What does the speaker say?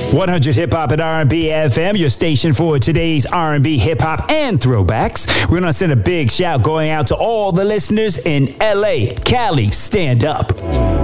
100 Hip Hop and R&B FM, your station for today's R&B, hip hop, and throwbacks. We're going to send a big shout going out to all the listeners in LA, Cali, stand up.